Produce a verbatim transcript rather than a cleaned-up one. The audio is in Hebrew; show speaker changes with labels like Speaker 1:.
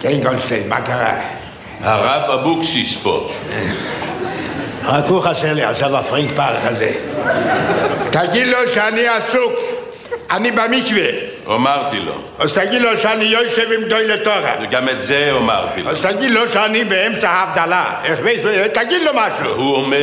Speaker 1: כן, גולדשטיין, מה קרה?
Speaker 2: הרב אבוקסיס פה.
Speaker 1: רק הוא חסר לי עכשיו הפרינק פארק הזה. תגיד לו שאני עסוק, אני במקווה.
Speaker 2: אמרתי לו.
Speaker 1: אז תגיד לו שאני יושב עם גדולי תורה.
Speaker 2: גם את זה אמרתי לו.
Speaker 1: אז תגיד לו שאני באמצע ההבדלה. תגיד לו משהו.
Speaker 2: הוא אומר